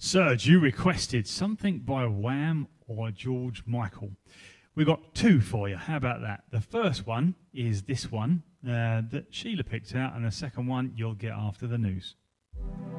Serge, you requested something by Wham or George Michael. We've got two for you. How about that? The first one is this one that Sheila picked out, and the second one you'll get after the news.